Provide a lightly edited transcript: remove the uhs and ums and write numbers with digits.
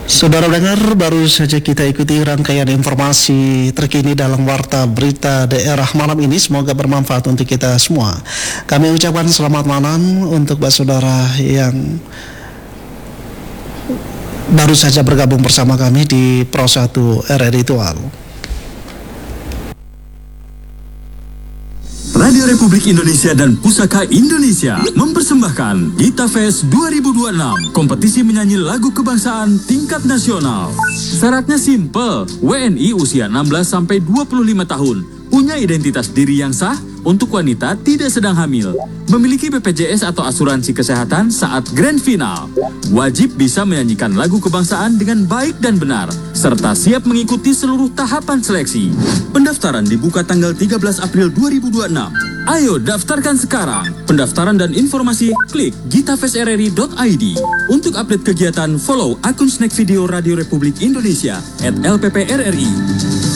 Saudara dengar, baru saja kita ikuti rangkaian informasi terkini dalam Warta Berita Daerah malam ini. Semoga bermanfaat untuk kita semua. Kami ucapkan selamat malam untuk saudara yang baru saja bergabung bersama kami di Pro 1 RRI Tual. Radio Republik Indonesia dan Pusaka Indonesia mempersembahkan Gita Fest 2026, kompetisi menyanyi lagu kebangsaan tingkat nasional. Syaratnya simple, WNI usia 16-25 tahun, punya identitas diri yang sah, untuk wanita tidak sedang hamil, memiliki BPJS atau asuransi kesehatan saat grand final, wajib bisa menyanyikan lagu kebangsaan dengan baik dan benar, serta siap mengikuti seluruh tahapan seleksi. Pendaftaran dibuka tanggal 13 April 2026. Ayo daftarkan sekarang. Pendaftaran dan informasi klik gitafestrri.id. Untuk update kegiatan, follow akun Snack Video Radio Republik Indonesia @LPPRRI.